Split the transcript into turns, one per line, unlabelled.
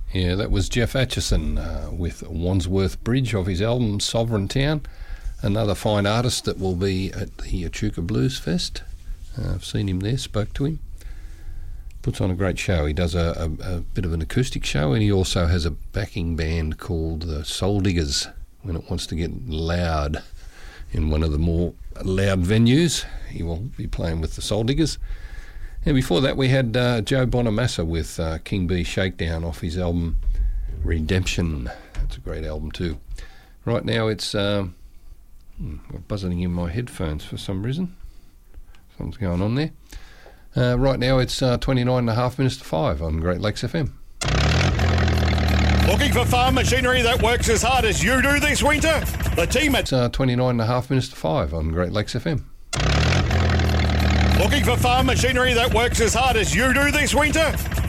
Yeah, that was Jeff Atchison with Wandsworth Bridge off his album Sovereign Town. Another fine artist that will be at the Echuca Blues Fest. I've seen him there, spoke to him. Puts on a great show. He does a bit of an acoustic show, and he also has a backing band called the Soul Diggers when it wants to get loud in one of the more loud venues. He will be playing with the Soul Diggers. And before that we had Joe Bonamassa with King B Shakedown off his album Redemption. That's a great album too. Right now it's buzzing in my headphones for some reason. Something's going on there. Right now it's 29 and a half minutes to 5 on Great Lakes FM.
Looking for farm machinery that works as hard as you do this winter? The team at...
It's 29 and a half minutes to 5 on Great Lakes FM.
Looking for farm machinery that works as hard as you do this winter?